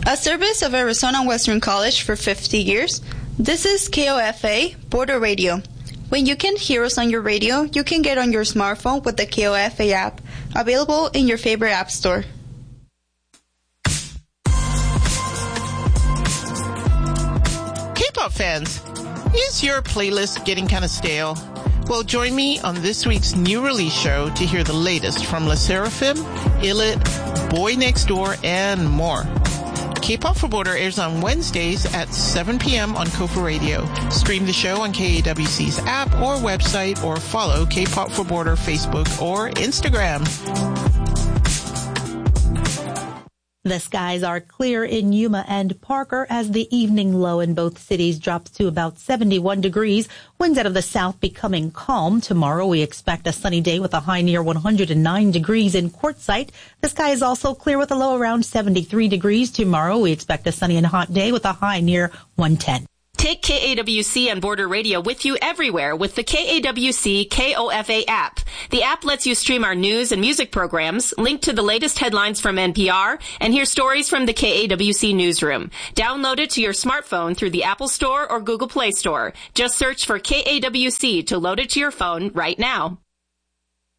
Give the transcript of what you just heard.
A service of Arizona Western College for 50 years, this is KOFA Border Radio. When you can't hear us on your radio, you can get on your smartphone with the KOFA app, available in your favorite app store. K-pop fans, is your playlist getting kind of stale? Well, join me on this week's new release show to hear the latest from LE SSERAFIM, ILLIT, Boy Next Door, and more. K-Pop for Border airs on Wednesdays at 7 p.m. on Kofa Radio. Stream the show on KAWC's app or website, or follow K-Pop for Border Facebook or Instagram. The skies are clear in Yuma and Parker as the evening low in both cities drops to about 71 degrees. Winds out of the south becoming calm. Tomorrow we expect a sunny day with a high near 109 degrees in Quartzsite. The sky is also clear with a low around 73 degrees. Tomorrow we expect a sunny and hot day with a high near 110. Take KAWC and Border Radio with you everywhere with the KAWC KOFA app. The app lets you stream our news and music programs, link to the latest headlines from NPR, and hear stories from the KAWC newsroom. Download it to your smartphone through the Apple Store or Google Play Store. Just search for KAWC to load it to your phone right now.